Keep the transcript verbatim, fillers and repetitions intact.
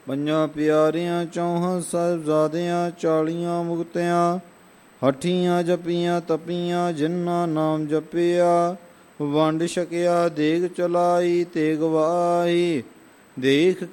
ਪੰਜਾਂ ਪਿਆਰਿਆਂ ਚੌਹਾਂ ਸਾਹਿਬਜ਼ਾਦਿਆਂ ਚਾਲੀਆਂ ਮੁਕਤਿਆਂ ਹੱਠੀਆਂ ਜਪੀਆਂ ਤਪੀਆਂ ਜਿਨ੍ਹਾਂ ਨਾਮ ਜਪਿਆ ਵੰਡ ਛਕਿਆ ਦੇਗ ਚਲਾਈ ਤੇਗ ਵਾਹੀ ਦੇਖ